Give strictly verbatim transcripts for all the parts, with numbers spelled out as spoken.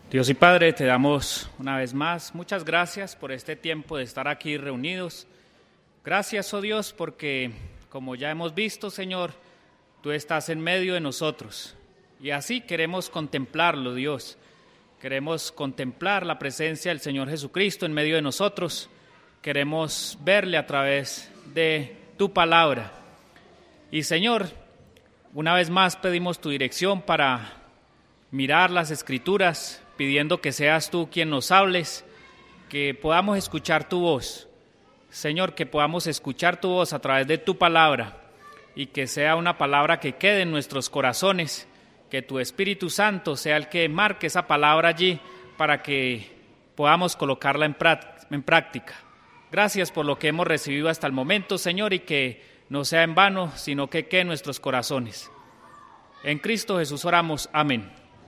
Dios y Padre, te damos una vez más muchas gracias por este tiempo de estar aquí reunidos. Gracias, oh Dios, porque como ya hemos visto, Señor, tú estás en medio de nosotros y así queremos contemplarlo, Dios. Queremos contemplar la presencia del Señor Jesucristo en medio de nosotros. Queremos verle a través de tu palabra. Y, Señor, una vez más pedimos tu dirección para mirar las Escrituras, pidiendo que seas tú quien nos hables, que podamos escuchar tu voz. Señor, que podamos escuchar tu voz a través de tu palabra y que sea una palabra que quede en nuestros corazones, que tu Espíritu Santo sea el que marque esa palabra allí para que podamos colocarla en práctica. Gracias por lo que hemos recibido hasta el momento, Señor, y que no sea en vano, sino que quede en nuestros corazones. En Cristo Jesús oramos. Amén.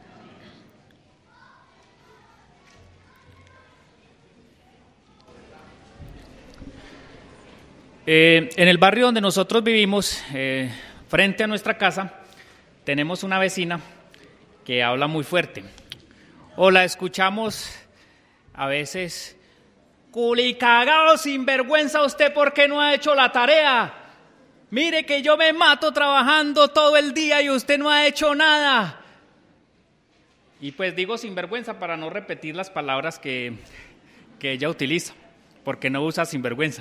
Eh, en el barrio donde nosotros vivimos, eh, frente a nuestra casa, tenemos una vecina que habla muy fuerte. O la escuchamos a veces: culicagao, sinvergüenza usted, ¿por qué no ha hecho la tarea? Mire que yo me mato trabajando todo el día y usted no ha hecho nada. Y pues digo sinvergüenza para no repetir las palabras que, que ella utiliza, porque no usa sinvergüenza.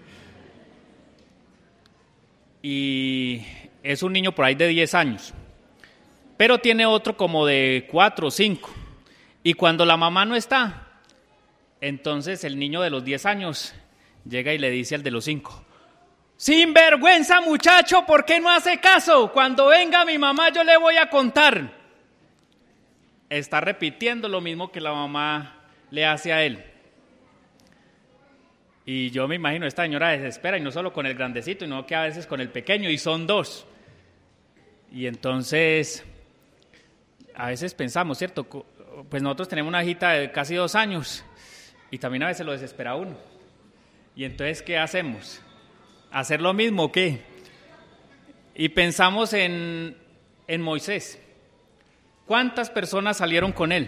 Y es un niño por ahí de diez años, pero tiene otro como de cuatro o cinco. Y cuando la mamá no está, entonces el niño de los diez años llega y le dice al de los cinco: ¡sinvergüenza, muchacho! ¿Por qué no hace caso? Cuando venga mi mamá yo le voy a contar. Está repitiendo lo mismo que la mamá le hace a él. Y yo me imagino, esta señora desespera, y no solo con el grandecito, sino que a veces con el pequeño, y son dos. Y entonces, a veces pensamos, ¿cierto? Pues nosotros tenemos una hijita de casi dos años, y también a veces lo desespera uno. Y entonces, ¿qué hacemos? ¿Hacer lo mismo o qué? Y pensamos en, en Moisés. ¿Cuántas personas salieron con él?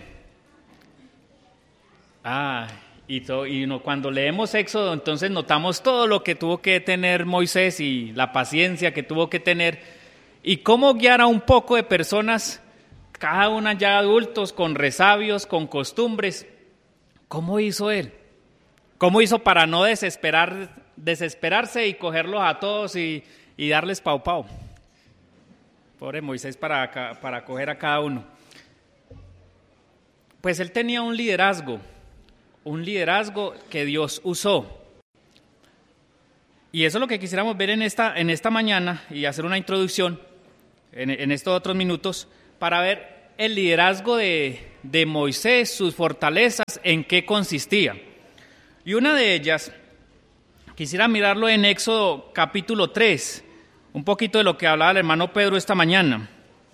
Ah... Y, to, y no, cuando leemos Éxodo, entonces notamos todo lo que tuvo que tener Moisés y la paciencia que tuvo que tener y cómo guiar a un poco de personas, cada una ya adultos, con resabios, con costumbres. ¿Cómo hizo él? ¿Cómo hizo para no desesperar, desesperarse y cogerlos a todos y, y darles pau pau? Pobre Moisés para, para coger a cada uno. Pues él tenía un liderazgo. Un liderazgo que Dios usó. Y eso es lo que quisiéramos ver en esta, en esta mañana y hacer una introducción en, en estos otros minutos para ver el liderazgo de, de Moisés, sus fortalezas, en qué consistía. Y una de ellas, quisiera mirarlo en Éxodo capítulo tres, un poquito de lo que hablaba el hermano Pedro esta mañana.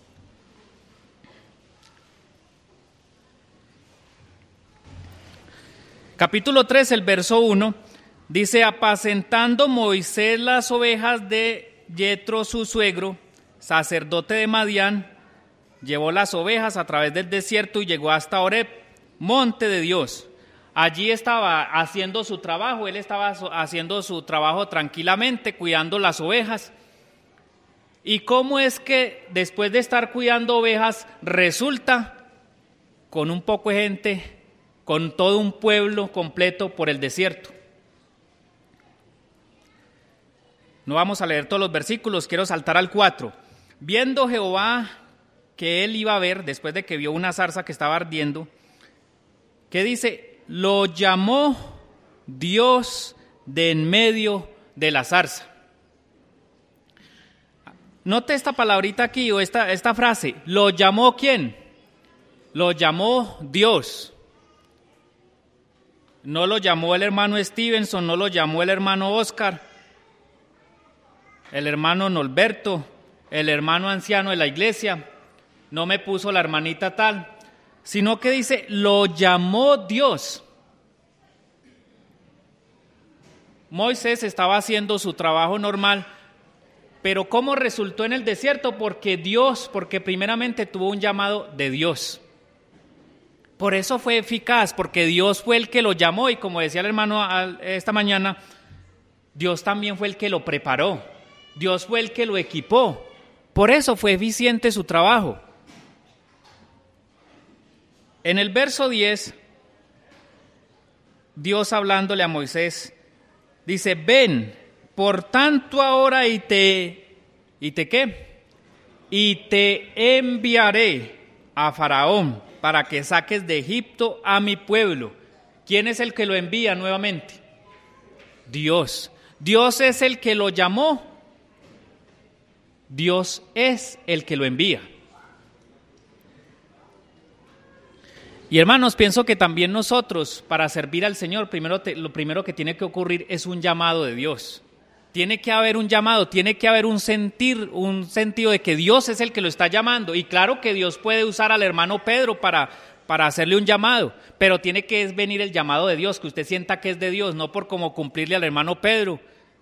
Capítulo tres, el verso uno, dice: apacentando Moisés las ovejas de Yetro su suegro, sacerdote de Madián, llevó las ovejas a través del desierto y llegó hasta Horeb, monte de Dios. Allí estaba haciendo su trabajo, él estaba haciendo su trabajo tranquilamente, cuidando las ovejas. ¿Y cómo es que después de estar cuidando ovejas, resulta con un poco de gente, con todo un pueblo completo por el desierto? No vamos a leer todos los versículos, quiero saltar al cuatro. Viendo Jehová que él iba a ver, después de que vio una zarza que estaba ardiendo, ¿qué dice? Lo llamó Dios de en medio de la zarza. Note esta palabrita aquí, o esta, esta frase. ¿Lo llamó quién? Lo llamó Dios. No lo llamó el hermano Stevenson, no lo llamó el hermano Oscar, el hermano Norberto, el hermano anciano de la iglesia, no me puso la hermanita tal, sino que dice, lo llamó Dios. Moisés estaba haciendo su trabajo normal, pero ¿cómo resultó en el desierto? Porque Dios, porque primeramente tuvo un llamado de Dios. Por eso fue eficaz, porque Dios fue el que lo llamó y como decía el hermano esta mañana, Dios también fue el que lo preparó, Dios fue el que lo equipó, por eso fue eficiente su trabajo. En el verso diez, Dios hablándole a Moisés, dice, ven, por tanto ahora y te, ¿y te qué? Y te enviaré a Faraón para que saques de Egipto a mi pueblo. ¿Quién es el que lo envía nuevamente? Dios. Dios es el que lo llamó. Dios es el que lo envía. Y hermanos, pienso que también nosotros, para servir al Señor, primero te, lo primero que tiene que ocurrir es un llamado de Dios. Tiene que haber un llamado, tiene que haber un sentir, un sentido de que Dios es el que lo está llamando. Y claro que Dios puede usar al hermano Pedro para, para hacerle un llamado, pero tiene que venir el llamado de Dios, que usted sienta que es de Dios, no por como cumplirle al hermano Pedro,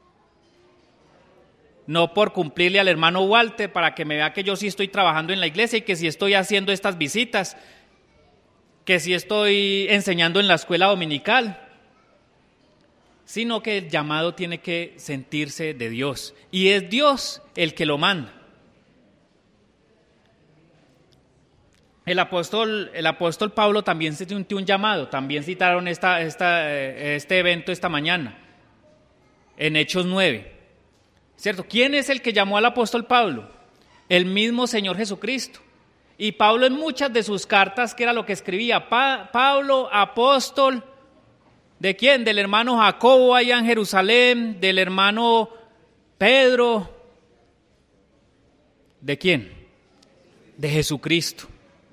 no por cumplirle al hermano Walter para que me vea que yo sí estoy trabajando en la iglesia y que sí estoy haciendo estas visitas, que sí estoy enseñando en la escuela dominical, sino que el llamado tiene que sentirse de Dios, y es Dios el que lo manda. El apóstol, el apóstol Pablo también se sintió un llamado, también citaron esta, esta, este evento esta mañana, en Hechos nueve, ¿cierto? ¿Quién es el que llamó al apóstol Pablo? El mismo Señor Jesucristo. Y Pablo en muchas de sus cartas, ¿qué era lo que escribía? Pa- Pablo, apóstol, ¿de quién? Del hermano Jacobo allá en Jerusalén, del hermano Pedro. ¿De quién? De Jesucristo.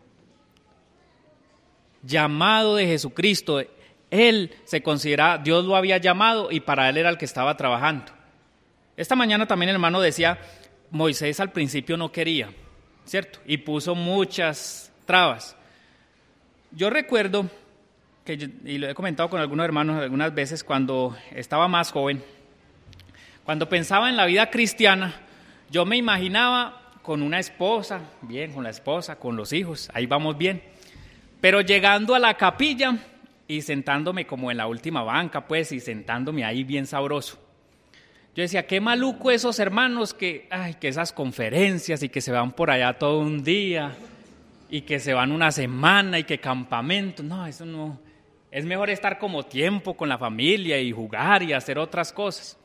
Llamado de Jesucristo. Él se considera, Dios lo había llamado y para él era el que estaba trabajando. Esta mañana también el hermano decía, Moisés al principio no quería, ¿cierto? Y puso muchas trabas. Yo recuerdo que, yo, y lo he comentado con algunos hermanos algunas veces, cuando estaba más joven, cuando pensaba en la vida cristiana, yo me imaginaba con una esposa, bien, con la esposa, con los hijos, ahí vamos bien, pero llegando a la capilla y sentándome como en la última banca, pues, y sentándome ahí bien sabroso. Yo decía, qué maluco esos hermanos que, ay, que esas conferencias y que se van por allá todo un día y que se van una semana y que campamento. No, eso no. Es mejor estar como tiempo con la familia y jugar y hacer otras cosas.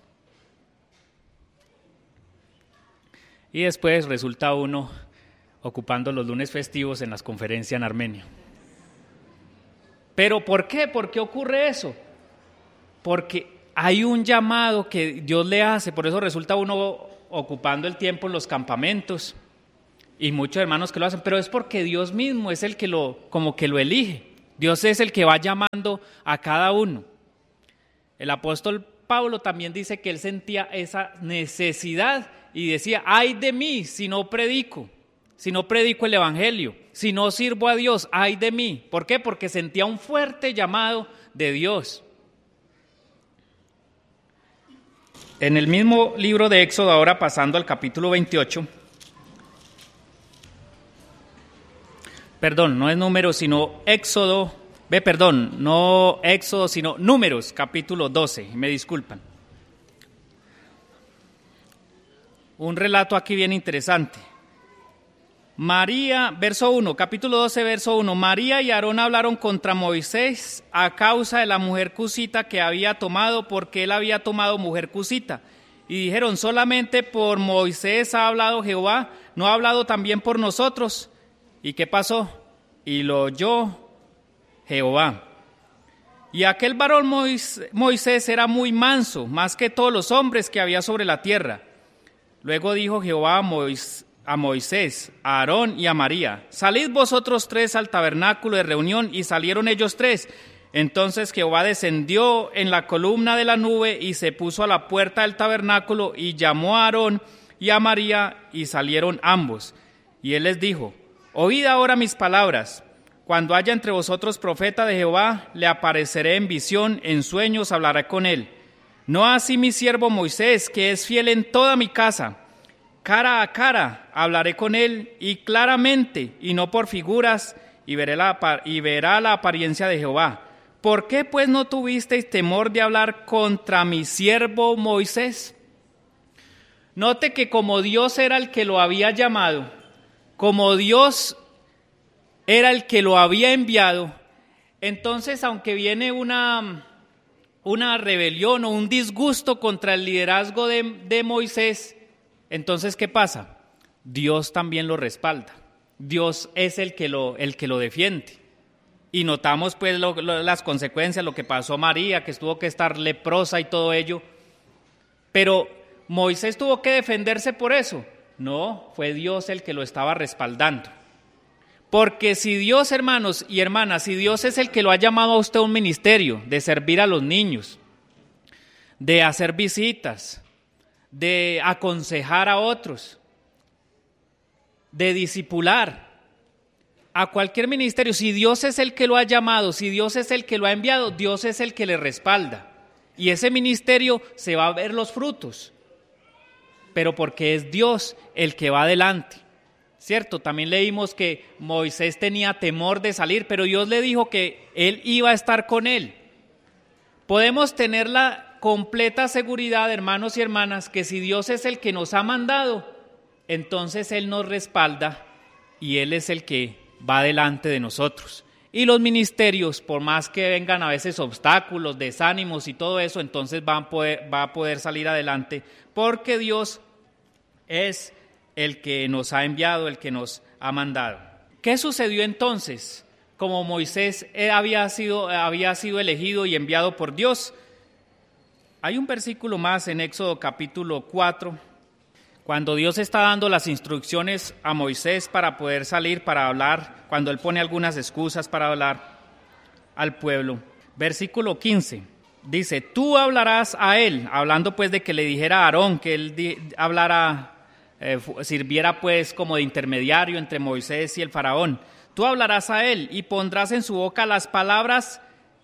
Y después resulta uno ocupando los lunes festivos en las conferencias en Armenia. ¿Pero por qué? ¿Por qué ocurre eso? Porque hay un llamado que Dios le hace, por eso resulta uno ocupando el tiempo en los campamentos y muchos hermanos que lo hacen, pero es porque Dios mismo es el que lo, como que lo elige. Dios es el que va llamando a cada uno. El apóstol Pablo también dice que él sentía esa necesidad y decía, ay de mí si no predico, si no predico el evangelio, si no sirvo a Dios, ay de mí. ¿Por qué? Porque sentía un fuerte llamado de Dios. En el mismo libro de Éxodo, ahora pasando al capítulo veintiocho, perdón, no es Números, sino Éxodo, ve, perdón, no Éxodo, sino Números, capítulo doce, me disculpan. Un relato aquí bien interesante. María, verso uno, capítulo doce, verso uno, María y Aarón hablaron contra Moisés a causa de la mujer cusita que había tomado, porque él había tomado mujer cusita. Y dijeron, solamente por Moisés ha hablado Jehová, ¿no ha hablado también por nosotros? ¿Y qué pasó? Y lo oyó Jehová. Y aquel varón Moisés era muy manso, más que todos los hombres que había sobre la tierra. Luego dijo Jehová a Moisés, a Moisés, a Aarón y a María, salid vosotros tres al tabernáculo de reunión, y salieron ellos tres. Entonces Jehová descendió en la columna de la nube y se puso a la puerta del tabernáculo y llamó a Aarón y a María y salieron ambos. Y él les dijo, oíd ahora mis palabras. Cuando haya entre vosotros profeta de Jehová, le apareceré en visión, en sueños hablaré con él. No así mi siervo Moisés, que es fiel en toda mi casa. Cara a cara hablaré con él y claramente, y no por figuras, y, veré la, y verá la apariencia de Jehová. ¿Por qué pues no tuvisteis temor de hablar contra mi siervo Moisés? Note que como Dios era el que lo había llamado, como Dios era el que lo había enviado, entonces aunque viene una, una rebelión o un disgusto contra el liderazgo de, de Moisés, entonces ¿qué pasa? Dios también lo respalda. Dios es el que lo, el que lo defiende. Y notamos pues lo, lo, las consecuencias, lo que pasó a María, que tuvo que estar leprosa y todo ello. Pero ¿Moisés tuvo que defenderse por eso? No, fue Dios el que lo estaba respaldando. Porque si Dios, hermanos y hermanas, si Dios es el que lo ha llamado a usted a un ministerio, de servir a los niños, de hacer visitas, de aconsejar a otros, de discipular, a cualquier ministerio, si Dios es el que lo ha llamado, si Dios es el que lo ha enviado, Dios es el que le respalda. Y ese ministerio se va a ver los frutos, pero porque es Dios el que va adelante. ¿Cierto? También leímos que Moisés tenía temor de salir, pero Dios le dijo que él iba a estar con él. Podemos tener la completa seguridad, hermanos y hermanas, que si Dios es el que nos ha mandado, entonces Él nos respalda y Él es el que va delante de nosotros. Y los ministerios, por más que vengan a veces obstáculos, desánimos y todo eso, entonces van a poder, va a poder salir adelante, porque Dios es el que nos ha enviado, el que nos ha mandado. ¿Qué sucedió entonces? Como Moisés había sido, había sido elegido y enviado por Dios. Hay un versículo más en Éxodo capítulo cuatro, cuando Dios está dando las instrucciones a Moisés para poder salir, para hablar, cuando él pone algunas excusas para hablar al pueblo. Versículo quince, dice, tú hablarás a él, hablando pues de que le dijera a Aarón, que él di, hablara, eh, sirviera pues como de intermediario entre Moisés y el faraón. Tú hablarás a él y pondrás en su boca las palabras,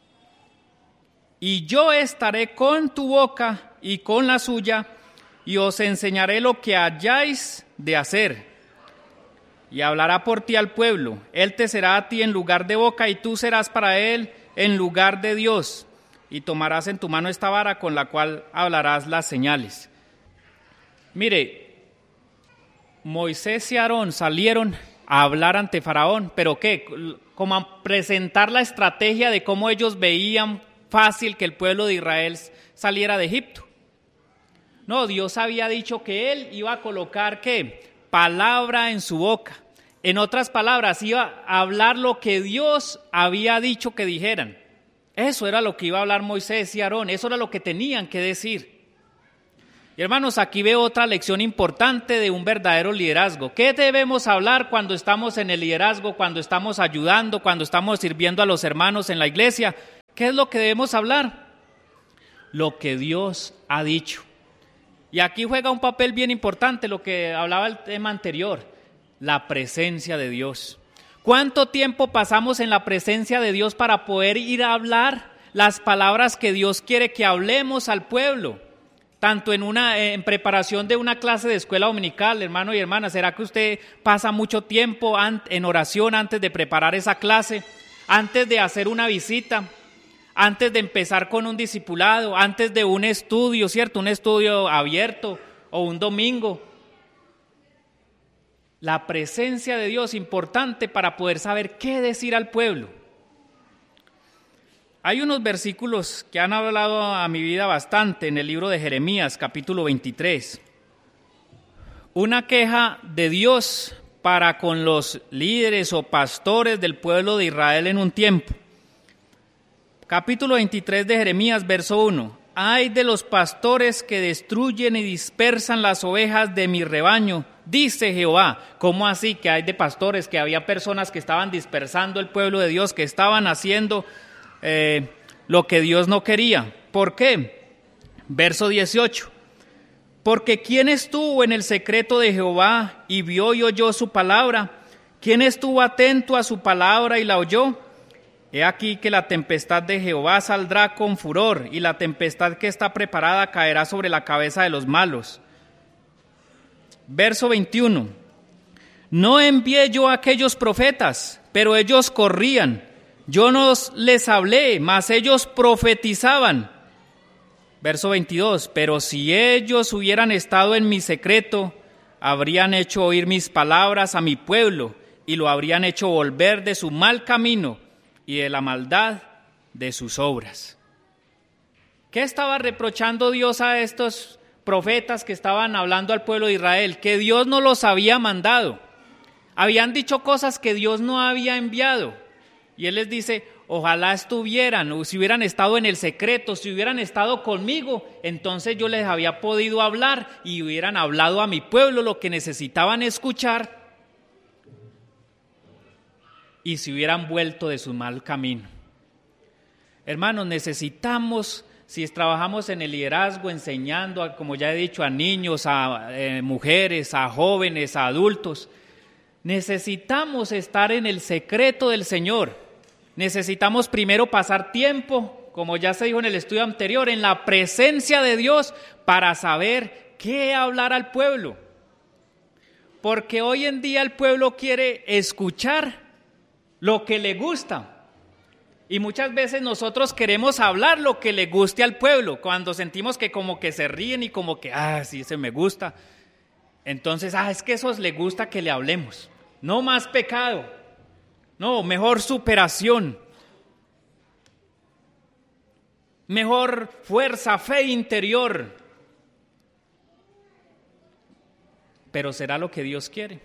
y yo estaré con tu boca y con la suya, y os enseñaré lo que hayáis de hacer. Y hablará por ti al pueblo. Él te será a ti en lugar de boca, y tú serás para él en lugar de Dios. Y tomarás en tu mano esta vara con la cual hablarás las señales. Mire, Moisés y Aarón salieron a hablar ante Faraón, pero ¿qué? Como a presentar la estrategia de cómo ellos veían fácil que el pueblo de Israel saliera de Egipto. No, Dios había dicho que Él iba a colocar, ¿qué? Palabra en su boca. En otras palabras, iba a hablar lo que Dios había dicho que dijeran. Eso era lo que iba a hablar Moisés y Aarón, eso era lo que tenían que decir. Y hermanos, aquí veo otra lección importante de un verdadero liderazgo. ¿Qué debemos hablar cuando estamos en el liderazgo, cuando estamos ayudando, cuando estamos sirviendo a los hermanos en la iglesia? ¿Qué es lo que debemos hablar? Lo que Dios ha dicho. Y aquí juega un papel bien importante lo que hablaba el tema anterior, la presencia de Dios. ¿Cuánto tiempo pasamos en la presencia de Dios para poder ir a hablar las palabras que Dios quiere que hablemos al pueblo? Tanto en una en preparación de una clase de escuela dominical, hermano y hermana, ¿será que usted pasa mucho tiempo en oración antes de preparar esa clase, antes de hacer una visita? Antes de empezar con un discipulado, antes de un estudio, ¿cierto? Un estudio abierto o un domingo. La presencia de Dios es importante para poder saber qué decir al pueblo. Hay unos versículos que han hablado a mi vida bastante en el libro de Jeremías, capítulo veintitrés. Una queja de Dios para con los líderes o pastores del pueblo de Israel en un tiempo. Capítulo veintitrés de Jeremías, verso uno. Ay de los pastores que destruyen y dispersan las ovejas de mi rebaño, dice Jehová. ¿Cómo así que hay de pastores? Que había personas que estaban dispersando el pueblo de Dios, que estaban haciendo eh, lo que Dios no quería. ¿Por qué? Verso dieciocho. Porque ¿quién estuvo en el secreto de Jehová y vio y oyó su palabra? ¿Quién estuvo atento a su palabra y la oyó? He aquí que la tempestad de Jehová saldrá con furor, y la tempestad que está preparada caerá sobre la cabeza de los malos. Verso veintiuno. No envié yo a aquellos profetas, pero ellos corrían. Yo no les hablé, mas ellos profetizaban. Verso veintidós, pero si ellos hubieran estado en mi secreto, habrían hecho oír mis palabras a mi pueblo y lo habrían hecho volver de su mal camino y de la maldad de sus obras. ¿Qué estaba reprochando Dios a estos profetas que estaban hablando al pueblo de Israel? Que Dios no los había mandado. Habían dicho cosas que Dios no había enviado. Y Él les dice, ojalá estuvieran, o si hubieran estado en el secreto, si hubieran estado conmigo, entonces yo les había podido hablar y hubieran hablado a mi pueblo lo que necesitaban escuchar y se hubieran vuelto de su mal camino. Hermanos, necesitamos, si trabajamos en el liderazgo, enseñando, a, como ya he dicho, a niños, a eh, mujeres, a jóvenes, a adultos, necesitamos estar en el secreto del Señor. Necesitamos primero pasar tiempo, como ya se dijo en el estudio anterior, en la presencia de Dios para saber qué hablar al pueblo. Porque hoy en día el pueblo quiere escuchar lo que le gusta. Y muchas veces nosotros queremos hablar lo que le guste al pueblo, cuando sentimos que como que se ríen y como que, ah, sí, ese me gusta. Entonces, ah, es que eso le gusta que le hablemos. No más pecado. No, mejor superación, mejor fuerza, fe interior. Pero será lo que Dios quiere.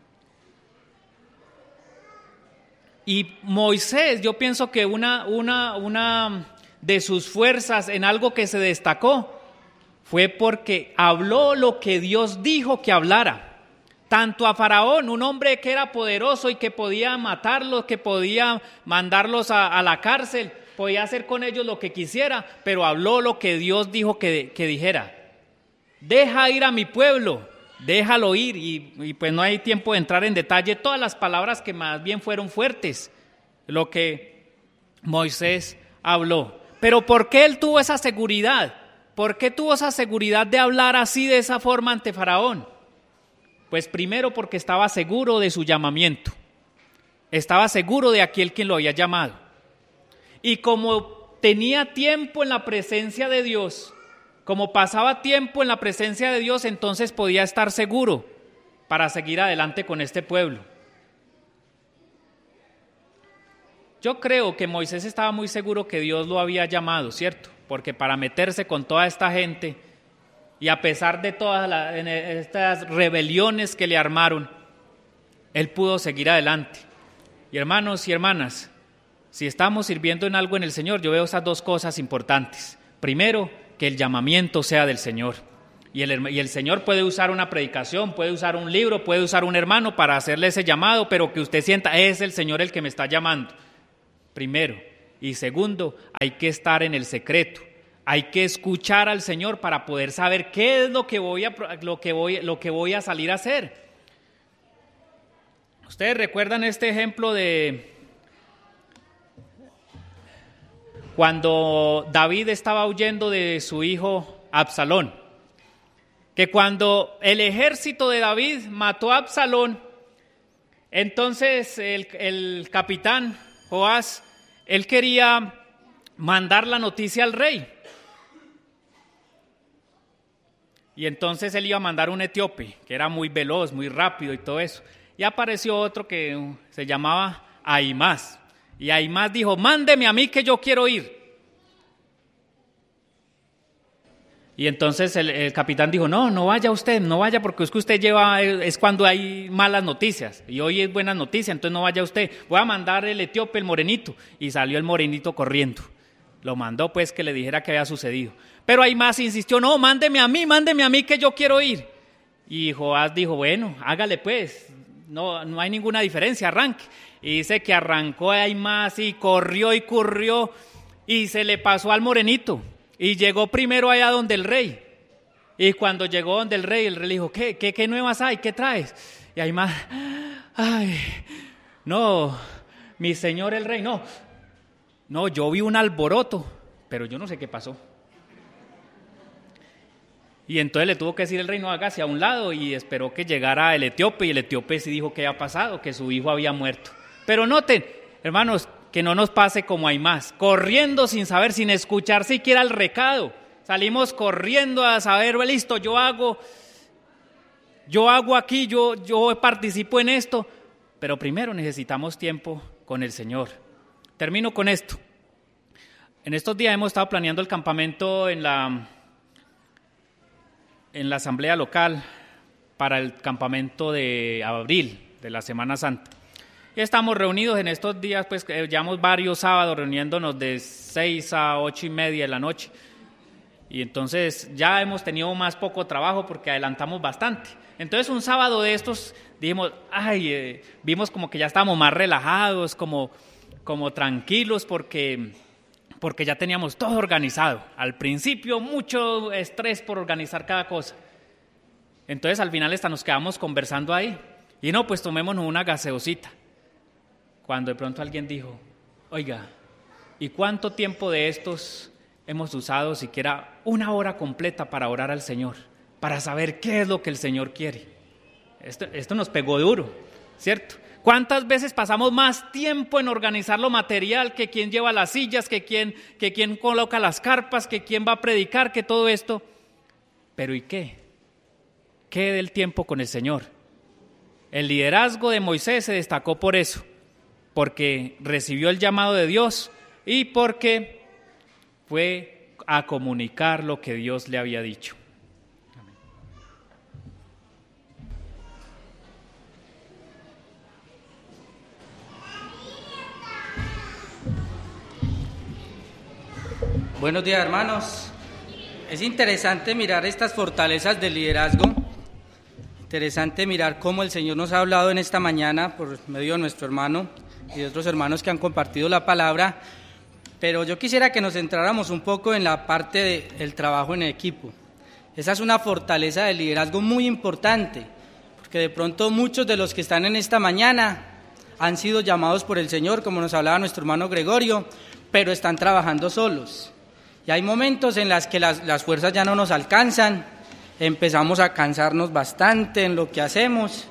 Y Moisés, yo pienso que una, una, una de sus fuerzas en algo que se destacó fue porque habló lo que Dios dijo que hablara. Tanto a Faraón, un hombre que era poderoso y que podía matarlos, que podía mandarlos a, a la cárcel, podía hacer con ellos lo que quisiera, pero habló lo que Dios dijo que, que dijera. Deja ir a mi pueblo, déjalo ir. Y, y pues no hay tiempo de entrar en detalle todas las palabras que más bien fueron fuertes, lo que Moisés habló. Pero ¿por qué él tuvo esa seguridad? ¿Por qué tuvo esa seguridad de hablar así, de esa forma ante Faraón? Pues primero porque estaba seguro de su llamamiento, estaba seguro de aquel quien lo había llamado. Y como tenía tiempo en la presencia de Dios, como pasaba tiempo en la presencia de Dios, entonces podía estar seguro para seguir adelante con este pueblo. Yo creo que Moisés estaba muy seguro que Dios lo había llamado, ¿cierto? Porque para meterse con toda esta gente, y a pesar de todas la, estas rebeliones que le armaron, él pudo seguir adelante. Y hermanos y hermanas, si estamos sirviendo en algo en el Señor, yo veo esas dos cosas importantes. Primero, que el llamamiento sea del Señor. Y el, y el Señor puede usar una predicación, puede usar un libro, puede usar un hermano para hacerle ese llamado, pero que usted sienta, es el Señor el que me está llamando. Primero. Y segundo, hay que estar en el secreto. Hay que escuchar al Señor para poder saber qué es lo que voy a, lo que voy, lo que voy a salir a hacer. Ustedes recuerdan este ejemplo de cuando David estaba huyendo de su hijo Absalón, que cuando el ejército de David mató a Absalón, entonces el, el capitán Joás, él quería mandar la noticia al rey. Y entonces él iba a mandar un etíope, que era muy veloz, muy rápido y todo eso. Y apareció otro que se llamaba Ahimás. Y Ahimás dijo, mándeme a mí que yo quiero ir. Y entonces el, el capitán dijo, no, no vaya usted, no vaya porque es que usted lleva, es cuando hay malas noticias. Y hoy es buena noticia, entonces no vaya usted. Voy a mandar el etíope, el morenito. Y salió el morenito corriendo. Lo mandó pues que le dijera qué había sucedido. Pero Ahimás insistió, no, mándeme a mí, mándeme a mí que yo quiero ir. Y Joás dijo, bueno, hágale pues, no, no hay ninguna diferencia, arranque. Y dice que arrancó Ahimás y corrió y corrió y se le pasó al morenito. Y llegó primero allá donde el rey. Y cuando llegó donde el rey, el rey le dijo, ¿qué, qué, qué nuevas hay? ¿Qué traes? Y Ahimás, ay, no, mi señor el rey, no. No, yo vi un alboroto, pero yo no sé qué pasó. Y entonces le tuvo que decir el rey, no, hágase a un lado, y esperó que llegara el etíope, y el etíope sí dijo que había pasado, que su hijo había muerto. Pero noten, hermanos, que no nos pase como hay más, corriendo sin saber, sin escuchar siquiera el recado. Salimos corriendo a saber, listo, yo hago, yo hago aquí, yo, yo participo en esto, pero primero necesitamos tiempo con el Señor. Termino con esto. En estos días hemos estado planeando el campamento en la, en la asamblea local para el campamento de abril, de la Semana Santa. Y estamos reunidos en estos días, pues llevamos varios sábados reuniéndonos de seis a ocho y media de la noche. Y entonces ya hemos tenido más poco trabajo porque adelantamos bastante. Entonces un sábado de estos dijimos, ay, eh, vimos como que ya estábamos más relajados, como, como tranquilos porque, porque ya teníamos todo organizado. Al principio mucho estrés por organizar cada cosa. Entonces al final hasta nos quedamos conversando ahí. Y no, pues tomémonos una gaseosita. Cuando de pronto alguien dijo, oiga, ¿y cuánto tiempo de estos hemos usado siquiera una hora completa para orar al Señor, para saber qué es lo que el Señor quiere? Esto, esto nos pegó duro, ¿cierto? ¿Cuántas veces pasamos más tiempo en organizar lo material, que quién lleva las sillas, que quién, que quién coloca las carpas, que quién va a predicar, que todo esto? Pero ¿y qué? ¿Qué del tiempo con el Señor? El liderazgo de Moisés se destacó por eso, porque recibió el llamado de Dios y porque fue a comunicar lo que Dios le había dicho. Amén. Buenos días, hermanos. Es interesante mirar estas fortalezas del liderazgo. Interesante mirar cómo el Señor nos ha hablado en esta mañana por medio de nuestro hermano y de otros hermanos que han compartido la palabra, pero yo quisiera que nos centráramos un poco en la parte de, del trabajo en equipo. Esa es una fortaleza de liderazgo muy importante, porque de pronto muchos de los que están en esta mañana han sido llamados por el Señor, como nos hablaba nuestro hermano Gregorio, pero están trabajando solos. Y hay momentos en los que las, las fuerzas ya no nos alcanzan, empezamos a cansarnos bastante en lo que hacemos.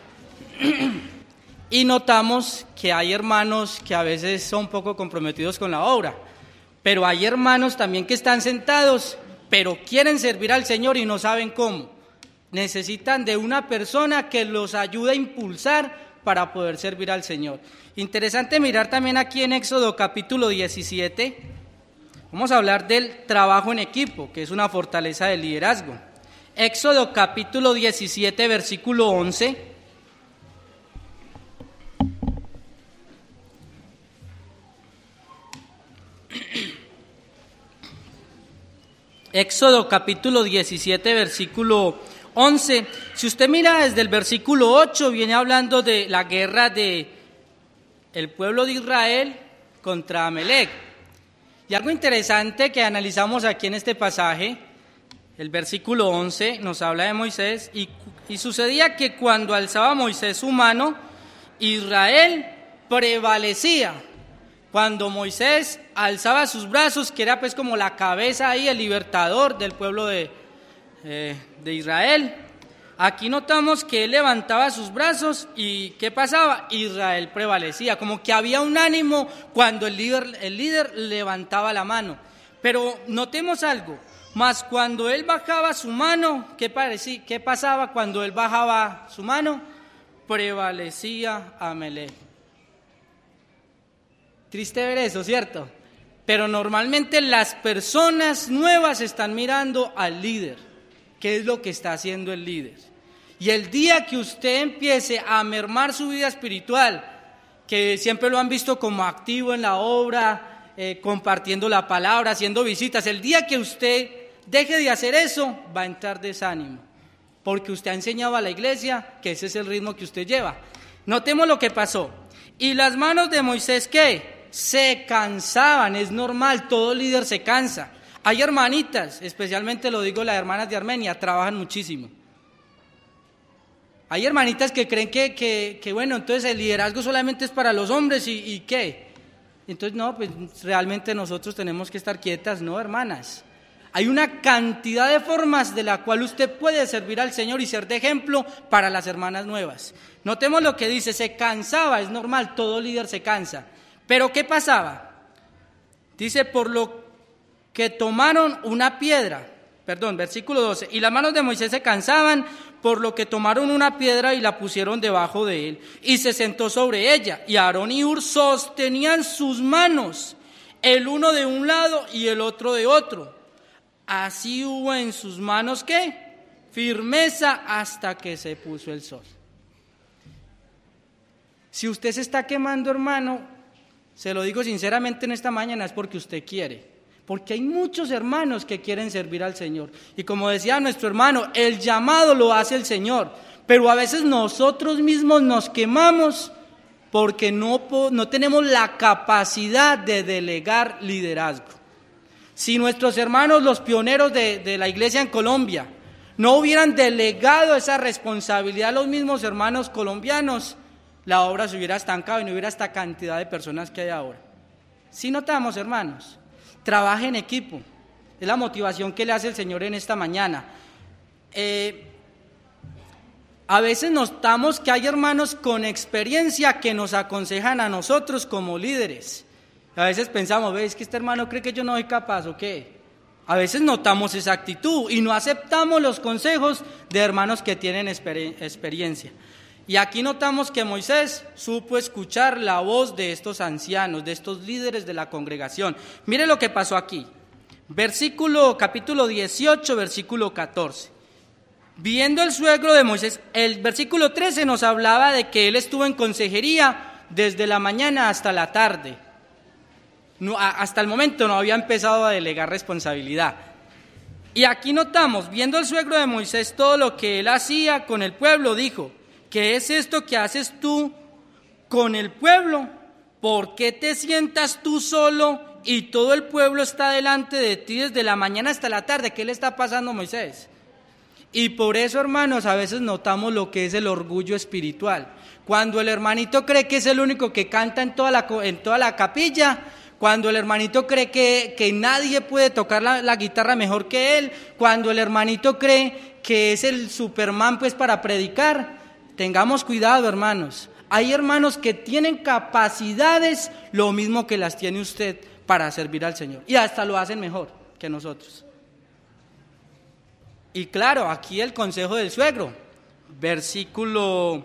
Y notamos que hay hermanos que a veces son poco comprometidos con la obra, pero hay hermanos también que están sentados, pero quieren servir al Señor y no saben cómo. Necesitan de una persona que los ayude a impulsar para poder servir al Señor. Interesante mirar también aquí en Éxodo capítulo diecisiete, vamos a hablar del trabajo en equipo, que es una fortaleza del liderazgo. Éxodo capítulo diecisiete, versículo once. Éxodo capítulo diecisiete, versículo once. Si usted mira desde el versículo ocho, viene hablando de la guerra de el pueblo de Israel contra Amalec. Y algo interesante que analizamos aquí en este pasaje, el versículo once nos habla de Moisés, y, y sucedía que cuando alzaba Moisés su mano, Israel prevalecía. Cuando Moisés alzaba sus brazos, que era pues como la cabeza ahí, el libertador del pueblo de, eh, de Israel, aquí notamos que él levantaba sus brazos y ¿qué pasaba? Israel prevalecía, como que había un ánimo cuando el líder, el líder levantaba la mano. Pero notemos algo, más cuando él bajaba su mano, ¿qué, parecía, ¿qué pasaba cuando él bajaba su mano? Prevalecía Amalec. Triste ver eso, ¿cierto? Pero normalmente las personas nuevas están mirando al líder. ¿Qué es lo que está haciendo el líder? Y el día que usted empiece a mermar su vida espiritual, que siempre lo han visto como activo en la obra, eh, compartiendo la palabra, haciendo visitas, el día que usted deje de hacer eso, va a entrar desánimo, porque usted ha enseñado a la iglesia que ese es el ritmo que usted lleva. Notemos lo que pasó. Y las manos de Moisés, ¿qué? Se cansaban, es normal, todo líder se cansa. Hay hermanitas, especialmente lo digo las hermanas de Armenia, trabajan muchísimo. Hay hermanitas que creen que, que, que bueno, entonces el liderazgo solamente es para los hombres y, y ¿qué? Entonces no, pues realmente nosotros tenemos que estar quietas, ¿no, hermanas? Hay una cantidad de formas de la cual usted puede servir al Señor y ser de ejemplo para las hermanas nuevas. Notemos lo que dice, se cansaba, es normal, todo líder se cansa. Pero ¿qué pasaba? Dice, por lo que tomaron una piedra, perdón, versículo doce, y las manos de Moisés se cansaban, por lo que tomaron una piedra y la pusieron debajo de él, y se sentó sobre ella, y Aarón y Hur sostenían sus manos, el uno de un lado y el otro de otro. Así hubo en sus manos, ¿qué? Firmeza hasta que se puso el sol. Si usted se está quemando, hermano, se lo digo sinceramente en esta mañana, es porque usted quiere. Porque hay muchos hermanos que quieren servir al Señor. Y como decía nuestro hermano, el llamado lo hace el Señor. Pero a veces nosotros mismos nos quemamos porque no, no tenemos la capacidad de delegar liderazgo. Si nuestros hermanos, los pioneros de, de la iglesia en Colombia, no hubieran delegado esa responsabilidad a los mismos hermanos colombianos, la obra se hubiera estancado y no hubiera esta cantidad de personas que hay ahora. ¿Sí notamos, hermanos? Trabaje en equipo, es la motivación que le hace el Señor en esta mañana. Eh, a veces notamos que hay hermanos con experiencia que nos aconsejan a nosotros como líderes. A veces pensamos, ¿ves que este hermano cree que yo no soy capaz o qué? A veces notamos esa actitud y no aceptamos los consejos de hermanos que tienen exper- experiencia. Y aquí notamos que Moisés supo escuchar la voz de estos ancianos, de estos líderes de la congregación. Mire lo que pasó aquí. Versículo, capítulo dieciocho, versículo catorce. Viendo el suegro de Moisés, el versículo trece nos hablaba de que él estuvo en consejería desde la mañana hasta la tarde. No, hasta el momento no había empezado a delegar responsabilidad. Y aquí notamos, viendo el suegro de Moisés todo lo que él hacía con el pueblo, dijo: ¿qué es esto que haces tú con el pueblo? ¿Por qué te sientas tú solo y todo el pueblo está delante de ti desde la mañana hasta la tarde? ¿Qué le está pasando a Moisés? Y por eso, hermanos, a veces notamos lo que es el orgullo espiritual. Cuando el hermanito cree que es el único que canta en toda la, en toda la capilla, cuando el hermanito cree que, que nadie puede tocar la, la guitarra mejor que él, cuando el hermanito cree que es el Superman pues para predicar, tengamos cuidado, hermanos. Hay hermanos que tienen capacidades lo mismo que las tiene usted para servir al Señor, y hasta lo hacen mejor que nosotros. Y claro, aquí el consejo del suegro, versículo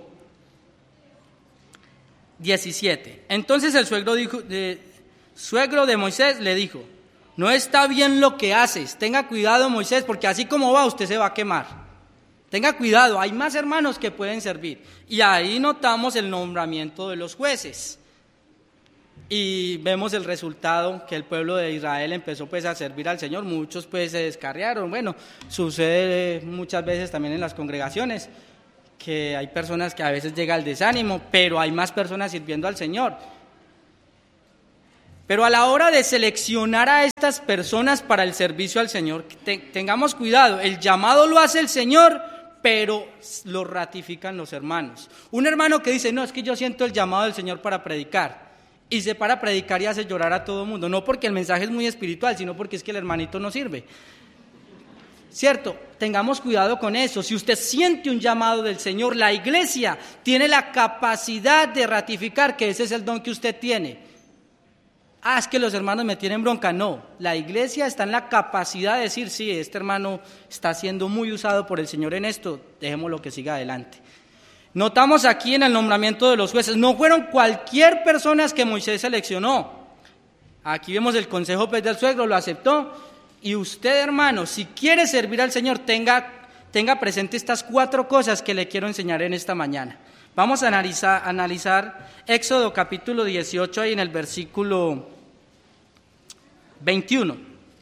diecisiete. Entonces el suegro dijo, de, suegro de Moisés le dijo: no está bien lo que haces, tenga cuidado, Moisés, porque así como va usted se va a quemar. Tenga cuidado, hay más hermanos que pueden servir. Y ahí notamos el nombramiento de los jueces. Y vemos el resultado, que el pueblo de Israel empezó pues a servir al Señor. Muchos pues se descarriaron. Bueno, sucede muchas veces también en las congregaciones, que hay personas que a veces llega el desánimo, pero hay más personas sirviendo al Señor. Pero a la hora de seleccionar a estas personas para el servicio al Señor, te, tengamos cuidado, el llamado lo hace el Señor, pero lo ratifican los hermanos. Un hermano que dice: no, es que yo siento el llamado del Señor para predicar, y se para a predicar y hace llorar a todo el mundo, no porque el mensaje es muy espiritual, sino porque es que el hermanito no sirve. Cierto, tengamos cuidado con eso. Si usted siente un llamado del Señor, la iglesia tiene la capacidad de ratificar que ese es el don que usted tiene. Ah, es que los hermanos me tienen bronca. No, la iglesia está en la capacidad de decir: sí, este hermano está siendo muy usado por el Señor en esto, dejémoslo que siga adelante. Notamos aquí en el nombramiento de los jueces, no fueron cualquier persona que Moisés seleccionó. Aquí vemos el consejo pues, del suegro, lo aceptó. Y usted, hermano, si quiere servir al Señor, tenga, tenga presente estas cuatro cosas que le quiero enseñar en esta mañana. Vamos a analizar, analizar Éxodo capítulo dieciocho, ahí en el versículo veintiuno.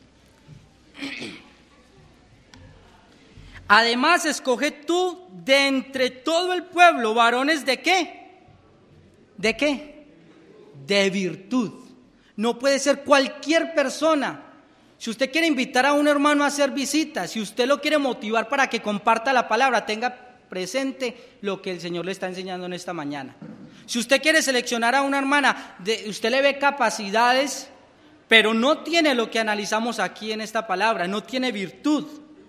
Además, escoge tú de entre todo el pueblo varones de qué, de qué, de virtud. No puede ser cualquier persona. Si usted quiere invitar a un hermano a hacer visitas, si usted lo quiere motivar para que comparta la palabra, tenga presente lo que el Señor le está enseñando en esta mañana. Si usted quiere seleccionar a una hermana, de, usted le ve capacidades, pero no tiene lo que analizamos aquí en esta palabra, no tiene virtud.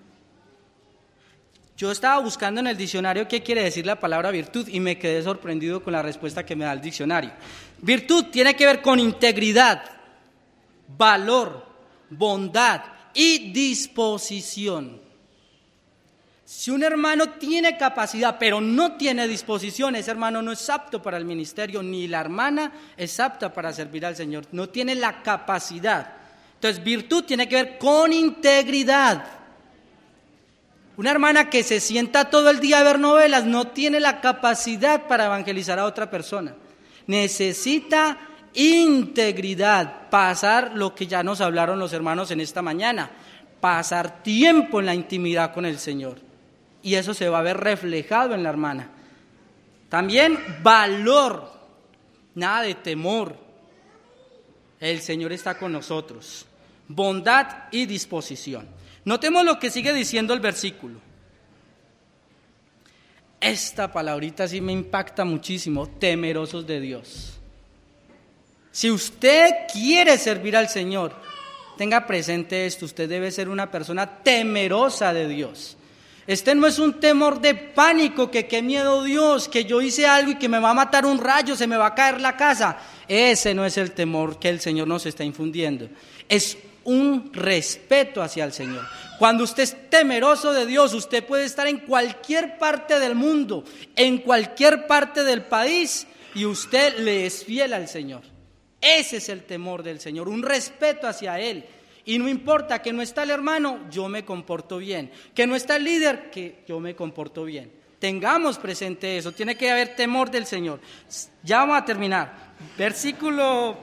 Yo estaba buscando en el diccionario qué quiere decir la palabra virtud y me quedé sorprendido con la respuesta que me da el diccionario. Virtud tiene que ver con integridad, valor, bondad y disposición. Si un hermano tiene capacidad pero no tiene disposición, ese hermano no es apto para el ministerio, ni la hermana es apta para servir al Señor, no tiene la capacidad. Entonces, virtud tiene que ver con integridad. Una hermana que se sienta todo el día a ver novelas no tiene la capacidad para evangelizar a otra persona. Necesita integridad, pasar lo que ya nos hablaron los hermanos en esta mañana, pasar tiempo en la intimidad con el Señor. Y eso se va a ver reflejado en la hermana. También valor, nada de temor. El Señor está con nosotros. Bondad y disposición. Notemos lo que sigue diciendo el versículo. Esta palabrita sí me impacta muchísimo, temerosos de Dios. Si usted quiere servir al Señor, tenga presente esto, usted debe ser una persona temerosa de Dios. Este no es un temor de pánico, que qué miedo Dios, que yo hice algo y que me va a matar un rayo, se me va a caer la casa. Ese no es el temor que el Señor nos está infundiendo. Es un respeto hacia el Señor. Cuando usted es temeroso de Dios, usted puede estar en cualquier parte del mundo, en cualquier parte del país, y usted le es fiel al Señor. Ese es el temor del Señor, un respeto hacia Él. Y no importa que no está el hermano, yo me comporto bien. Que no está el líder, que yo me comporto bien. Tengamos presente eso, tiene que haber temor del Señor. Ya vamos a terminar. Versículo...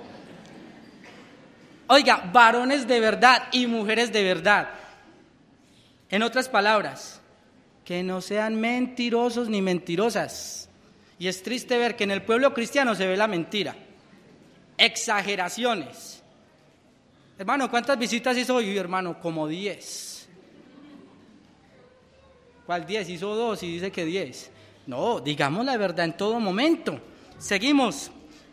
Oiga, varones de verdad y mujeres de verdad. En otras palabras, que no sean mentirosos ni mentirosas. Y es triste ver que en el pueblo cristiano se ve la mentira. Exageraciones. Hermano, ¿cuántas visitas hizo hoy, hermano? Como diez. ¿Cuál diez? Hizo dos y dice que diez. No, digamos la verdad en todo momento. Seguimos.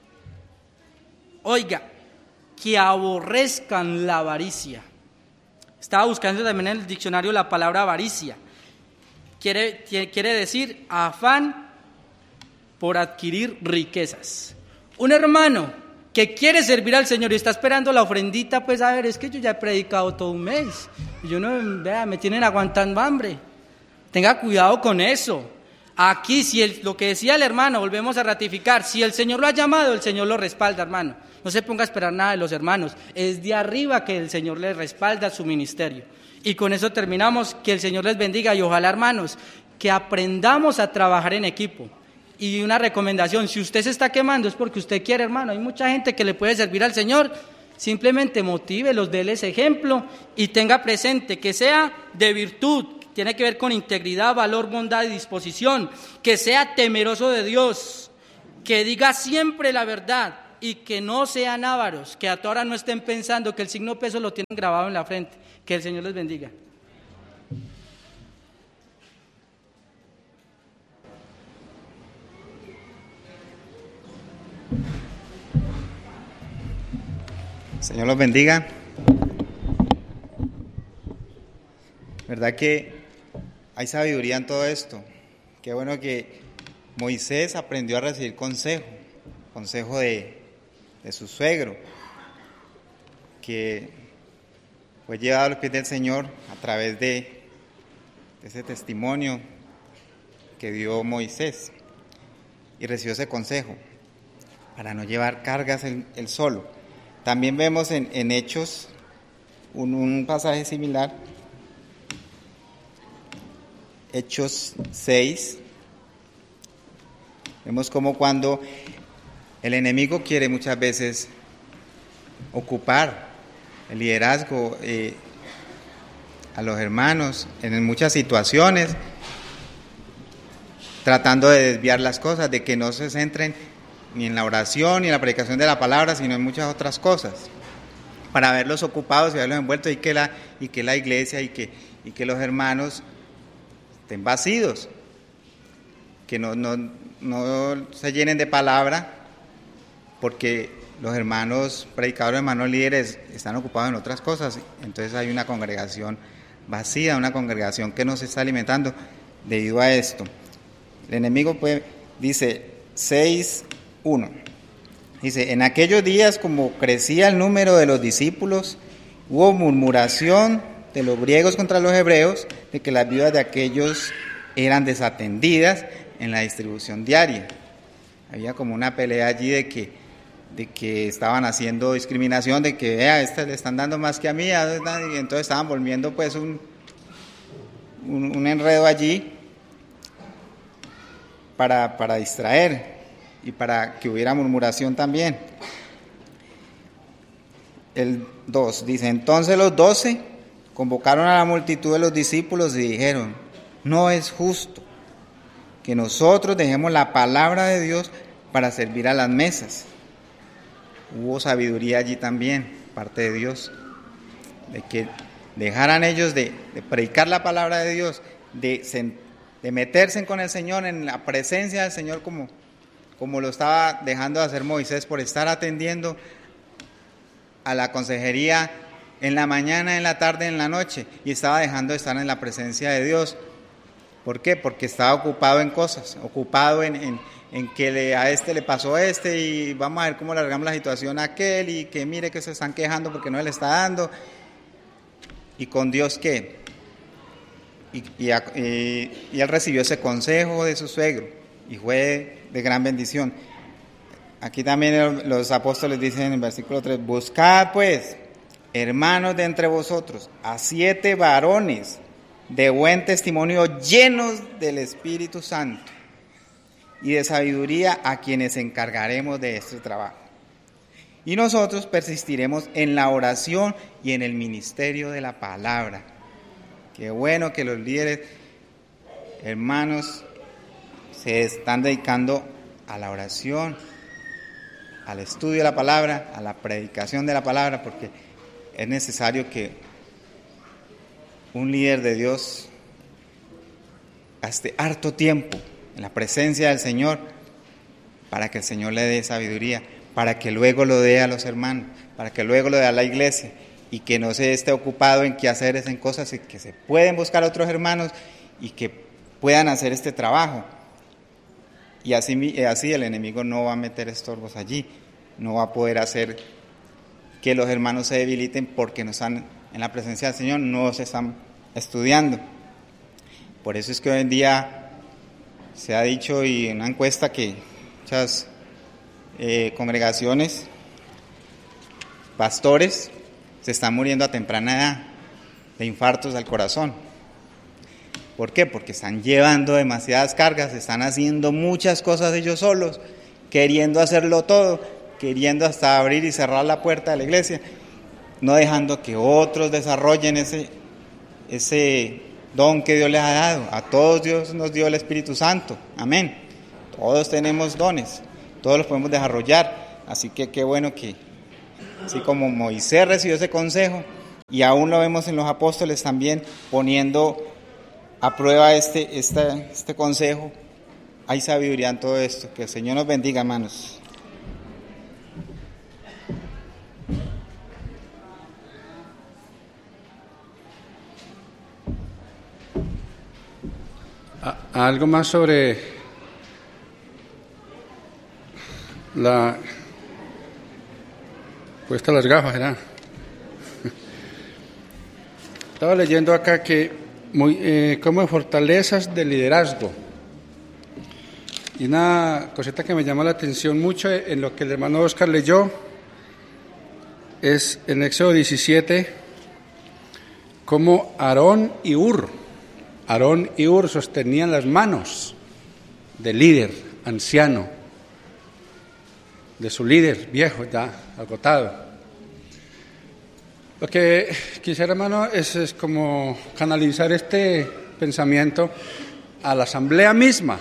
Oiga, que aborrezcan la avaricia. Estaba buscando también en el diccionario la palabra avaricia. Quiere, quiere decir afán por adquirir riquezas. Un hermano que quiere servir al Señor y está esperando la ofrendita, pues a ver, es que yo ya he predicado todo un mes, y yo no, vea, me tienen aguantando hambre. Tenga cuidado con eso. Aquí, si el, lo que decía el hermano, volvemos a ratificar, si el Señor lo ha llamado, el Señor lo respalda, hermano. No se ponga a esperar nada de los hermanos, es de arriba que el Señor le respalda su ministerio. Y con eso terminamos, que el Señor les bendiga y ojalá, hermanos, que aprendamos a trabajar en equipo. Y una recomendación, si usted se está quemando es porque usted quiere, hermano. Hay mucha gente que le puede servir al Señor. Simplemente motívelos, déle ese ejemplo y tenga presente que sea de virtud, tiene que ver con integridad, valor, bondad y disposición, que sea temeroso de Dios, que diga siempre la verdad y que no sean ávaros, que a toda hora no estén pensando que el signo peso lo tienen grabado en la frente. Que el Señor les bendiga. Señor los bendiga. ¿Verdad que hay sabiduría en todo esto? Qué bueno que Moisés aprendió a recibir consejo, consejo de, de su suegro, que fue llevado a los pies del Señor a través de, de ese testimonio que dio Moisés, y recibió ese consejo para no llevar cargas él, él solo. También vemos en, en Hechos un, un pasaje similar, Hechos seis, vemos como cuando el enemigo quiere muchas veces ocupar el liderazgo eh, a los hermanos en muchas situaciones, tratando de desviar las cosas, de que no se centren ni en la oración, ni en la predicación de la palabra, sino en muchas otras cosas, para verlos ocupados y verlos envueltos, y que la, y que la iglesia y que, y que los hermanos estén vacíos, que no, no, no se llenen de palabra, porque los hermanos predicadores, hermanos líderes están ocupados en otras cosas, entonces hay una congregación vacía, una congregación que no se está alimentando debido a esto. El enemigo pues, dice seis uno, dice, en aquellos días como crecía el número de los discípulos, hubo murmuración de los griegos contra los hebreos, de que las viudas de aquellos eran desatendidas en la distribución diaria. Había como una pelea allí de que, de que estaban haciendo discriminación, de que vea, a este le están dando más que a mí, y entonces estaban volviendo pues un, un, un enredo allí para, para distraer y para que hubiera murmuración también. El dos dice, entonces los doce convocaron a la multitud de los discípulos y dijeron, no es justo que nosotros dejemos la palabra de Dios para servir a las mesas. Hubo sabiduría allí también, parte de Dios, de que dejaran ellos de, de predicar la palabra de Dios, de, de meterse con el Señor, en la presencia del Señor, como, como lo estaba dejando de hacer Moisés, por estar atendiendo a la consejería en la mañana, en la tarde, en la noche, y estaba dejando de estar en la presencia de Dios. ¿Por qué? Porque estaba ocupado en cosas, ocupado en, en, en que le, a este le pasó este y vamos a ver cómo largamos la situación a aquel y que mire que se están quejando porque no le está dando. ¿Y con Dios qué? Y, y, y, y él recibió ese consejo de su suegro y fue de gran bendición. Aquí también los apóstoles dicen en el versículo tres, buscad pues, hermanos de entre vosotros, a siete varones de buen testimonio, llenos del Espíritu Santo y de sabiduría, a quienes encargaremos de este trabajo. Y nosotros persistiremos en la oración y en el ministerio de la palabra. Qué bueno que los líderes, hermanos, se están dedicando a la oración, al estudio de la palabra, a la predicación de la palabra, porque es necesario que un líder de Dios gaste harto tiempo en la presencia del Señor para que el Señor le dé sabiduría, para que luego lo dé a los hermanos, para que luego lo dé a la iglesia y que no se esté ocupado en quehaceres, en cosas, y que se pueden buscar otros hermanos y que puedan hacer este trabajo. Y así, así el enemigo no va a meter estorbos allí, no va a poder hacer que los hermanos se debiliten porque no están en la presencia del Señor, no se están estudiando. Por eso es que hoy en día se ha dicho, y en una encuesta, que muchas eh, congregaciones, pastores, se están muriendo a temprana edad de infartos al corazón. ¿Por qué? Porque están llevando demasiadas cargas, están haciendo muchas cosas ellos solos, queriendo hacerlo todo, queriendo hasta abrir y cerrar la puerta de la iglesia, no dejando que otros desarrollen ese, ese don que Dios les ha dado. A todos Dios nos dio el Espíritu Santo, amén. Todos tenemos dones, todos los podemos desarrollar, así que qué bueno que, así como Moisés recibió ese consejo, y aún lo vemos en los apóstoles también poniendo a prueba este, este, este consejo, hay sabiduría en todo esto. Que el Señor nos bendiga, hermanos. Algo más sobre la puesta las gafas, ¿verdad? Estaba leyendo acá que muy, eh, como fortalezas de liderazgo, y una cosita que me llama la atención mucho en lo que el hermano Oscar leyó es en Éxodo diecisiete, como Aarón y Hur Aarón y Hur sostenían las manos del líder anciano, de su líder viejo ya agotado. Lo que quisiera, hermano, es, es como canalizar este pensamiento a la asamblea misma.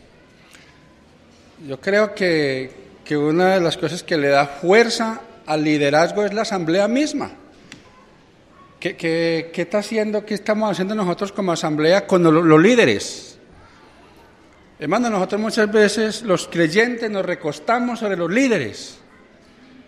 Yo creo que, que una de las cosas que le da fuerza al liderazgo es la asamblea misma. ¿Qué, qué, qué está haciendo, qué estamos haciendo nosotros como asamblea con los, los líderes? Hermano, nosotros muchas veces los creyentes nos recostamos sobre los líderes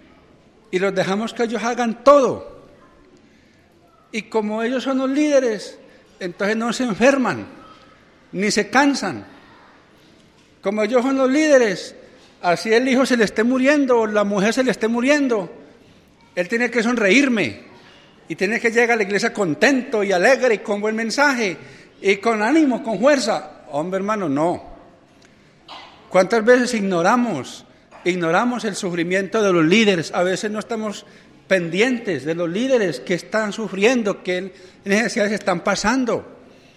y los dejamos que ellos hagan todo. Y como ellos son los líderes, entonces no se enferman, ni se cansan. Como ellos son los líderes, así el hijo se le esté muriendo o la mujer se le esté muriendo, él tiene que sonreírme y tiene que llegar a la iglesia contento y alegre y con buen mensaje y con ánimo, con fuerza. Hombre, hermano, no. ¿Cuántas veces ignoramos, ignoramos el sufrimiento de los líderes? A veces no estamos pendientes de los líderes que están sufriendo, que necesidades están pasando.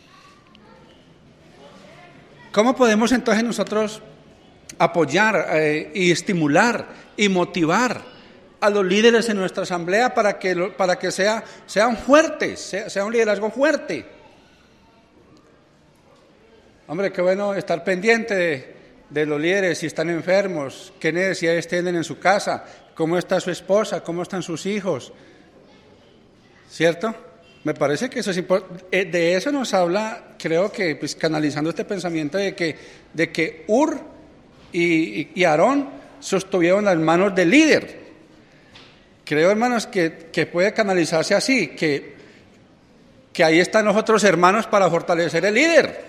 ¿Cómo podemos entonces nosotros apoyar eh, y estimular y motivar a los líderes en nuestra asamblea para que, lo, para que sea, sean fuertes, sea, sea un liderazgo fuerte? Hombre, qué bueno estar pendiente de, de los líderes si están enfermos, qué necesidades tienen en su casa, cómo está su esposa, cómo están sus hijos, ¿cierto? Me parece que eso es importante. De eso nos habla, creo que, pues, canalizando este pensamiento de que, de que Ur y, y Aarón sostuvieron las manos del líder. Creo, hermanos, que, que puede canalizarse así, que, que ahí están los otros hermanos para fortalecer el líder.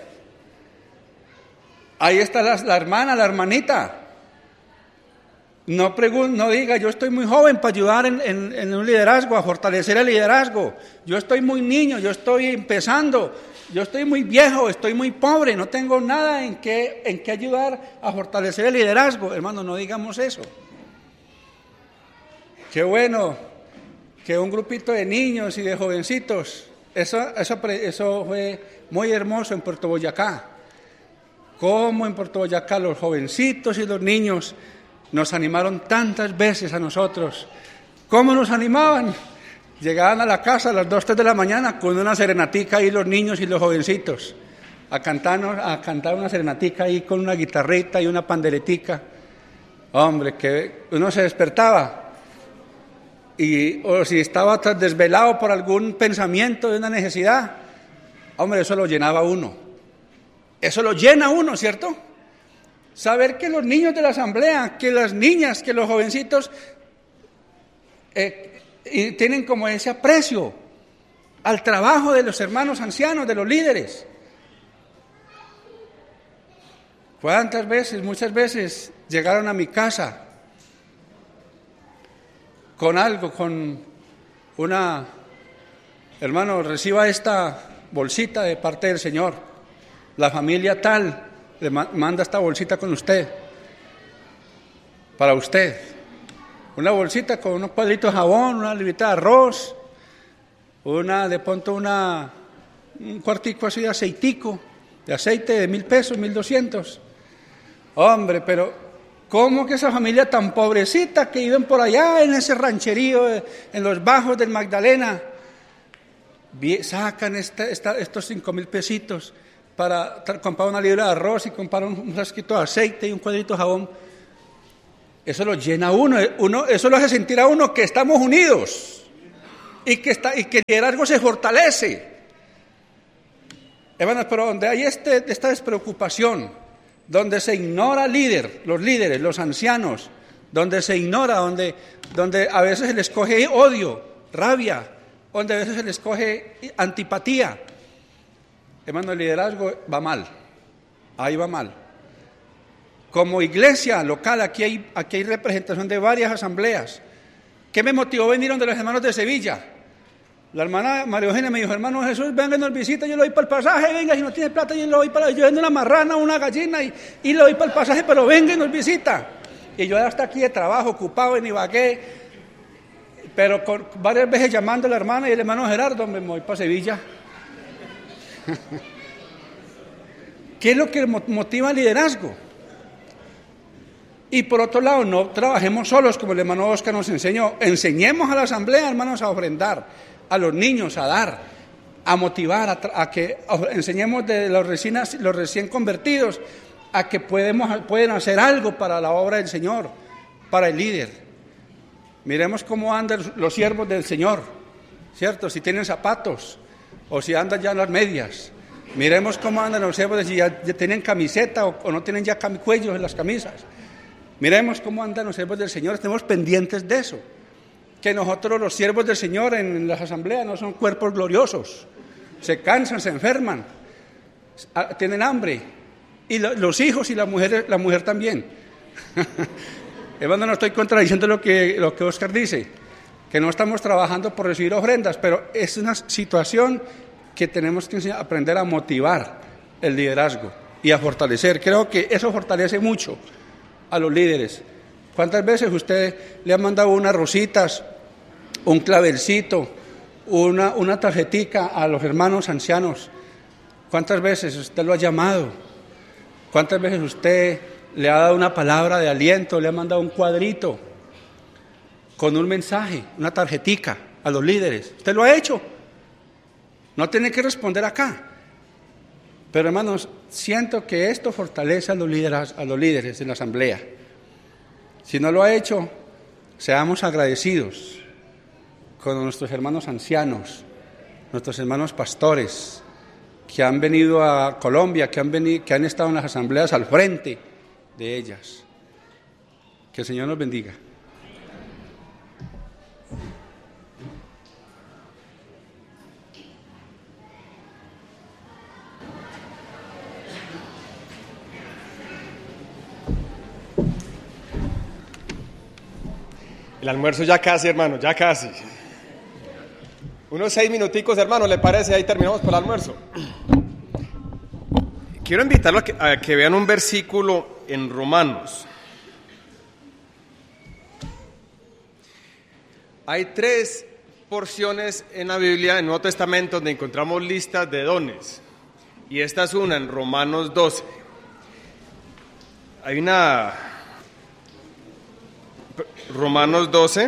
Ahí está la, la hermana, la hermanita. No, pregun- no diga, yo estoy muy joven para ayudar en, en, en un liderazgo, a fortalecer el liderazgo. Yo estoy muy niño, yo estoy empezando, yo estoy muy viejo, estoy muy pobre, no tengo nada en qué, en qué ayudar a fortalecer el liderazgo. Hermano, no digamos eso. Qué bueno que un grupito de niños y de jovencitos, eso, eso, eso fue muy hermoso en Puerto Boyacá. Cómo en Puerto Boyacá los jovencitos y los niños nos animaron tantas veces a nosotros. ¿Cómo nos animaban? Llegaban a la casa a las dos, tres de la mañana con una serenatica ahí los niños y los jovencitos, a cantarnos, a cantar una serenatica ahí con una guitarrita y una panderetica. Hombre, que uno se despertaba y o si estaba desvelado por algún pensamiento de una necesidad, hombre, eso lo llenaba uno. Eso lo llena uno, ¿cierto? Saber que los niños de la asamblea, que las niñas, que los jovencitos eh, y tienen como ese aprecio al trabajo de los hermanos ancianos, de los líderes. ¿Cuántas veces, muchas veces, llegaron a mi casa con algo, con una, hermano, reciba esta bolsita de parte del Señor? La familia tal le manda esta bolsita con usted, para usted. Una bolsita con unos cuadritos de jabón, una librita de arroz, una, de pronto una, un cuartico así de aceitico, de aceite de mil pesos, mil doscientos. Hombre, pero ¿cómo que esa familia tan pobrecita que viven por allá en ese rancherío, en los bajos del Magdalena, sacan esta, esta, estos cinco mil pesitos para comprar una libra de arroz y comprar un, un frasquito de aceite y un cuadrito de jabón? Eso lo llena a uno, uno, eso lo hace sentir a uno que estamos unidos y que, está, y que el liderazgo se fortalece. Hermanos, pero donde hay este, esta despreocupación, donde se ignora líder, los líderes, los ancianos, donde se ignora, donde, donde a veces se les coge odio, rabia, donde a veces se les coge antipatía, hermano, el liderazgo va mal, ahí va mal. Como iglesia local, aquí hay, aquí hay representación de varias asambleas. ¿Qué me motivó a venir donde los hermanos de Sevilla? La hermana María Eugenia me dijo, hermano Jesús, venga y nos visita, yo le doy para el pasaje, venga, si no tiene plata, yo le doy para, yo vendo una marrana, una gallina y, y le doy para el pasaje, pero venga y nos visita. Y yo hasta aquí de trabajo, ocupado en Ibagué, pero con, varias veces llamando a la hermana y el hermano Gerardo, me voy para Sevilla. ¿Qué es lo que motiva el liderazgo? Y por otro lado, no trabajemos solos, como el hermano Oscar nos enseñó. Enseñemos a la asamblea, hermanos, a ofrendar, a los niños a dar, a motivar, a, a que a, enseñemos de los recién, los recién convertidos a que podemos, pueden hacer algo para la obra del Señor, para el líder. Miremos cómo andan los siervos del Señor, ¿cierto? Si tienen zapatos o si andan ya en las medias. Miremos cómo andan los siervos, si ya, ya tienen camiseta o, o no tienen ya cuellos en las camisas. Miremos cómo andan los siervos del Señor, estemos pendientes de eso. que nosotros los siervos del Señor en las asambleas no son cuerpos gloriosos, se cansan, se enferman, tienen hambre, y lo, los hijos y la mujer, la mujer también. Hermano, no estoy contradiciendo lo que, lo que Oscar dice, que no estamos trabajando por recibir ofrendas, pero es una situación que tenemos que aprender a motivar el liderazgo y a fortalecer. Creo que eso fortalece mucho a los líderes. ¿Cuántas veces usted le ha mandado unas rositas, un clavelcito, una, una tarjetica a los hermanos ancianos? ¿Cuántas veces usted lo ha llamado? ¿Cuántas veces usted le ha dado una palabra de aliento, le ha mandado un cuadrito con un mensaje, una tarjetica a los líderes? ¿Usted lo ha hecho? No tiene que responder acá. Pero hermanos, siento que esto fortalece a los líderes, a los líderes de la asamblea. Si no lo ha hecho, seamos agradecidos con nuestros hermanos ancianos, nuestros hermanos pastores, que han venido a Colombia, que han, venido, que han estado en las asambleas al frente de ellas. Que el Señor nos bendiga. El almuerzo ya casi, hermano, ya casi. Unos seis minuticos, hermano, ¿le parece? Ahí terminamos por el almuerzo. Quiero invitarlo a que, a que vean un versículo en Romanos. Hay tres porciones en la Biblia, en el Nuevo Testamento, donde encontramos listas de dones. Y esta es una, en Romanos doce. Hay una... Romanos doce,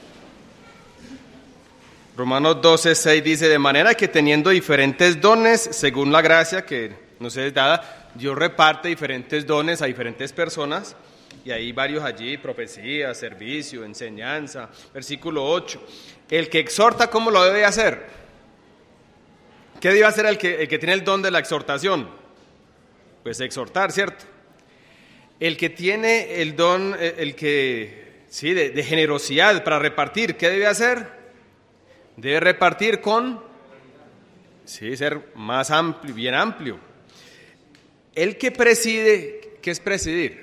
Romanos doce, seis dice, de manera que teniendo diferentes dones, según la gracia que nos es dada, Dios reparte diferentes dones a diferentes personas, y hay varios allí, profecía, servicio, enseñanza. Versículo ocho, el que exhorta, ¿cómo lo debe hacer? ¿Qué debe hacer el que, el que tiene el don de la exhortación? Pues exhortar, ¿cierto? El que tiene el don, el que... Sí, de, de generosidad para repartir, ¿qué debe hacer? Debe repartir con, sí, ser más amplio, bien amplio. El que preside, ¿qué es presidir?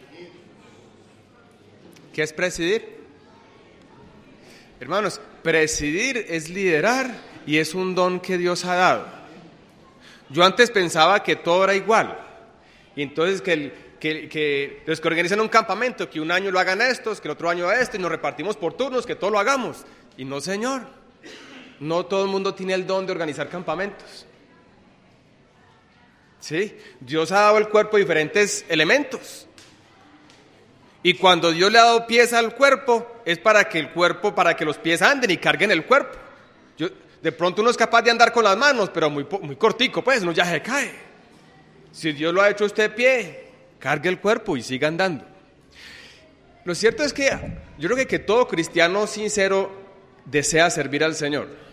¿Qué es presidir? Hermanos, presidir es liderar y es un don que Dios ha dado. Yo antes pensaba que todo era igual, y entonces que el Que, que los que organizan un campamento, que un año lo hagan estos, que el otro año a este, y nos repartimos por turnos, que todo lo hagamos. Y no, señor, no todo el mundo tiene el don de organizar campamentos. ¿Sí? Dios ha dado al cuerpo diferentes elementos. Y cuando Dios le ha dado pies al cuerpo, es para que el cuerpo, para que los pies anden y carguen el cuerpo. Yo, de pronto uno es capaz de andar con las manos, pero muy, muy cortico, pues, uno ya se cae. Si Dios lo ha hecho usted pie, cargue el cuerpo y siga andando. Lo cierto es que yo creo que, que todo cristiano sincero desea servir al Señor.